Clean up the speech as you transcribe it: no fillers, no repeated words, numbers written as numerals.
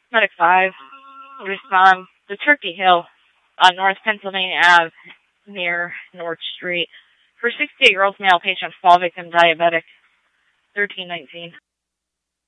Medic 5, respond to Turkey Hill on North Pennsylvania Ave near North Street. For 68-year-old male patient, fall victim, diabetic, 1319.